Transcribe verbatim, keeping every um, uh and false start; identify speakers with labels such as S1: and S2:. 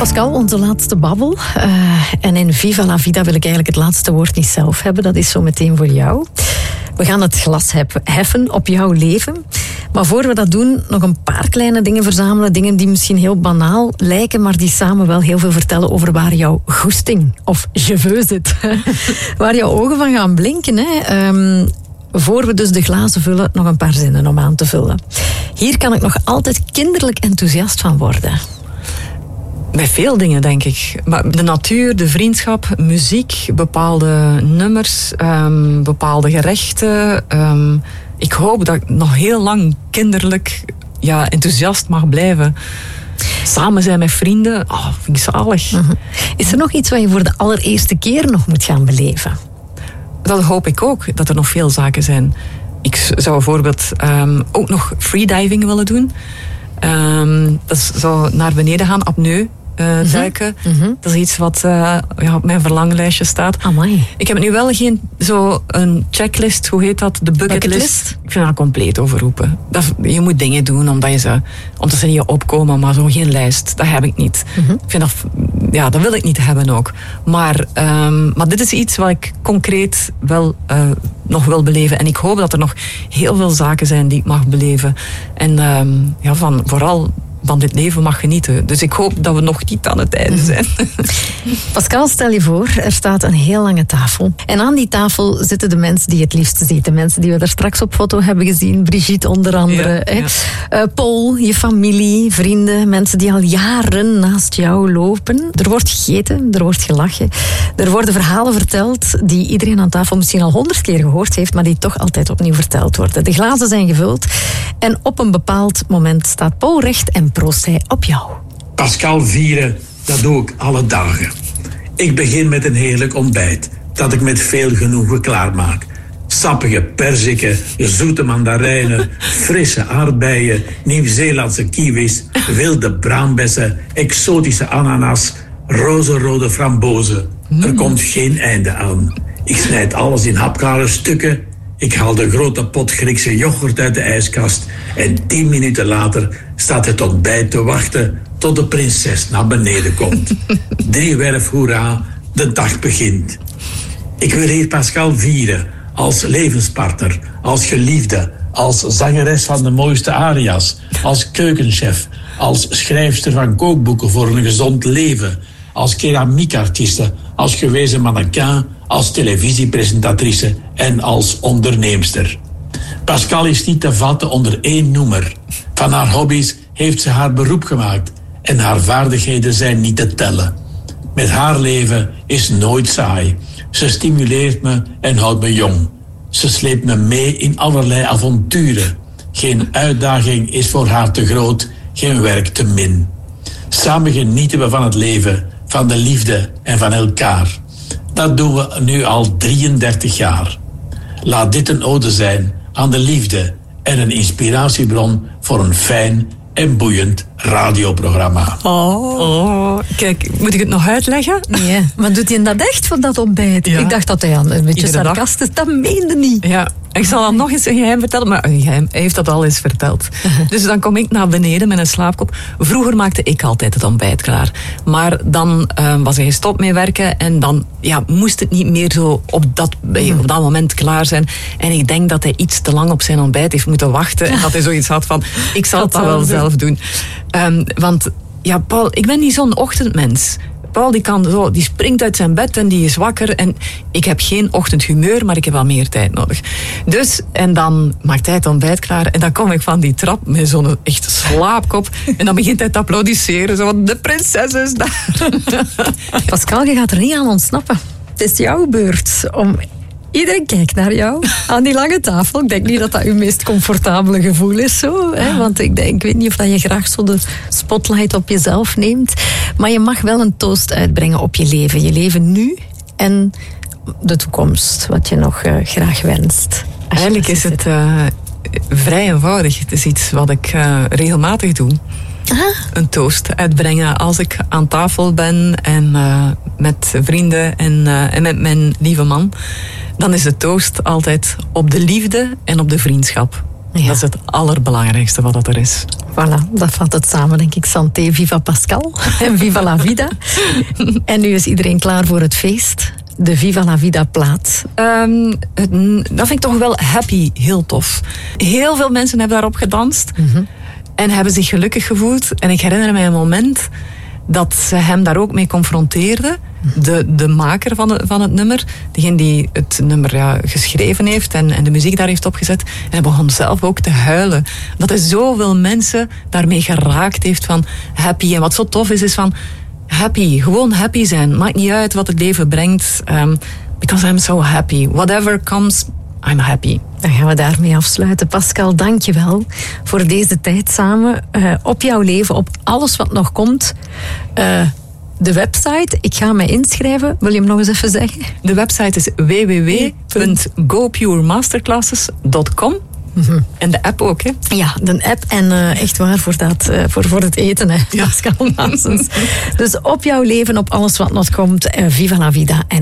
S1: Pascal, onze laatste babbel. Uh, en in Viva la Vida wil ik eigenlijk het laatste woord niet zelf hebben. Dat is zo meteen voor jou. We gaan het glas heffen op jouw leven. Maar voor we dat doen, nog een paar kleine dingen verzamelen. Dingen die misschien heel banaal lijken, maar die samen wel heel veel vertellen over waar jouw goesting of je veux zit. Waar jouw ogen van gaan blinken. Hè. Um, voor we dus de glazen vullen, nog een paar zinnen om aan te vullen. Hier kan ik nog altijd kinderlijk enthousiast van worden.
S2: Bij veel dingen, denk ik. Maar de natuur, de vriendschap, muziek, bepaalde nummers, um, bepaalde gerechten. Um, ik hoop dat ik nog heel lang kinderlijk ja, enthousiast mag blijven. Samen zijn met vrienden, oh, vind ik zalig.
S1: Mm-hmm. Is er nog iets wat je voor de allereerste keer nog moet gaan beleven?
S2: Dat hoop ik ook, dat er nog veel zaken zijn. Ik zou bijvoorbeeld um, ook nog freediving willen doen. Um, dat is zo naar beneden gaan, apneu. Uh, duiken. Mm-hmm. Dat is iets wat uh, ja, op mijn verlanglijstje staat.
S1: Amai.
S2: Ik heb nu wel geen zo een checklist, hoe heet dat? De bucketlist. Bucket ik vind dat compleet overroepen. Dat, je moet dingen doen omdat, je ze, omdat ze in je opkomen, maar zo geen lijst. Dat heb ik niet. Mm-hmm. Ik vind dat, ja, dat wil ik niet hebben ook. Maar, um, maar dit is iets wat ik concreet wel uh, nog wil beleven. En ik hoop dat er nog heel veel zaken zijn die ik mag beleven. En um, ja, van vooral van dit leven mag genieten. Dus ik hoop dat we nog niet aan het einde zijn.
S1: Pascal, stel je voor, er staat een heel lange tafel. En aan die tafel zitten de mensen die je het liefst ziet. De mensen die we daar straks op foto hebben gezien. Brigitte onder andere. Ja, hè? Ja. Uh, Paul, je familie, vrienden. Mensen die al jaren naast jou lopen. Er wordt gegeten, er wordt gelachen. Er worden verhalen verteld die iedereen aan tafel misschien al honderd keer gehoord heeft, maar die toch altijd opnieuw verteld worden. De glazen zijn gevuld. En op een bepaald moment staat Paul recht en proost hij op jou.
S3: Pascal vieren, dat doe ik alle dagen. Ik begin met een heerlijk ontbijt, dat ik met veel genoegen klaarmaak. Sappige perziken, zoete mandarijnen, frisse aardbeien, Nieuw-Zeelandse kiwis, wilde braambessen, exotische ananas, rozenrode frambozen. Mm. Er komt geen einde aan. Ik snijd alles in hapklare stukken. Ik haal de grote pot Griekse yoghurt uit de ijskast en tien minuten later staat het ontbijt te wachten tot de prinses naar beneden komt. Driewerf hoera, de dag begint. Ik wil hier Pascal vieren als levenspartner, als geliefde, als zangeres van de mooiste aria's, als keukenchef, als schrijfster van kookboeken voor een gezond leven, als keramiekartiste, als gewezen mannequin, als televisiepresentatrice en als onderneemster. Pascal is niet te vatten onder één noemer. Van haar hobby's heeft ze haar beroep gemaakt en haar vaardigheden zijn niet te tellen. Met haar leven is nooit saai. Ze stimuleert me en houdt me jong. Ze sleept me mee in allerlei avonturen. Geen uitdaging is voor haar te groot, geen werk te min. Samen genieten we van het leven, van de liefde en van elkaar. Dat doen we nu al drieëndertig jaar. Laat dit een ode zijn aan de liefde en een inspiratiebron voor een fijn en boeiend radioprogramma.
S2: Oh, oh. Kijk, moet ik het nog uitleggen?
S1: Nee, maar doet hij dat echt voor dat ontbijt? Ja. Ik dacht dat hij een beetje sarcastisch, dat meende niet.
S2: Ja, ik zal dan nog eens een geheim vertellen, maar een geheim, hij heeft dat al eens verteld. Uh-huh. Dus dan kom ik naar beneden met een slaapkop. Vroeger maakte ik altijd het ontbijt klaar. Maar dan uh, was hij gestopt met werken en dan ja, moest het niet meer zo op dat, uh-huh. op dat moment klaar zijn. En ik denk dat hij iets te lang op zijn ontbijt heeft moeten wachten en dat hij zoiets had van, ik zal het dan wel zelf doen. Um, want ja, Paul, ik ben niet zo'n ochtendmens. Paul die kan zo, die springt uit zijn bed en die is wakker. En ik heb geen ochtendhumeur, maar ik heb wel meer tijd nodig. Dus, en dan maakt hij het ontbijt klaar. En dan kom ik van die trap met zo'n echt slaapkop. En dan begint hij te applaudisseren. Zo, de prinses is daar.
S1: Pascal, je gaat er niet aan ontsnappen. Het is jouw beurt om... Iedereen kijkt naar jou aan die lange tafel. Ik denk niet dat dat uw meest comfortabele gevoel is. Zo, hè? Want ik, denk, ik weet niet of dat je graag zo de spotlight op jezelf neemt. Maar je mag wel een toast uitbrengen op je leven. Je leven nu en de toekomst. Wat je nog uh, graag wenst.
S2: Eigenlijk is het uh, vrij eenvoudig. Het is iets wat ik uh, regelmatig doe. Aha. Een toast uitbrengen als ik aan tafel ben en uh, met vrienden en, uh, en met mijn lieve man. Dan is de toast altijd op de liefde en op de vriendschap.
S1: Ja.
S2: Dat is het allerbelangrijkste wat dat er is.
S1: Voilà, dat vat het samen, denk ik. Santé, viva Pascal en viva la vida. En nu is iedereen klaar voor het feest. De Viva la Vida plaat.
S2: Um, het, dat vind ik toch wel happy heel tof. Heel veel mensen hebben daarop gedanst. Mm-hmm. En hebben zich gelukkig gevoeld. En ik herinner mij een moment dat ze hem daar ook mee confronteerde. De, de maker van, de, van het nummer. Degene die het nummer ja, geschreven heeft en, en de muziek daar heeft opgezet. En hij begon zelf ook te huilen. Dat hij zoveel mensen daarmee geraakt heeft van happy. En wat zo tof is, is van happy. Gewoon happy zijn. Maakt niet uit wat het leven brengt. Um, because I'm so happy. Whatever comes, I'm happy.
S1: Dan gaan we daarmee afsluiten. Pascal, dank je wel voor deze tijd samen. Uh, op jouw leven, op alles wat nog komt. Uh, de website, ik ga me inschrijven. Wil je hem nog eens even zeggen?
S2: De website is w w w punt go pure masterclasses punt com. Mm-hmm. En de app ook, hè?
S1: Ja, de app en uh, echt waar voor, dat, uh, voor, voor het eten, hè, Pascal Maassens. Dus op jouw leven, op alles wat nog komt, uh, viva la vida en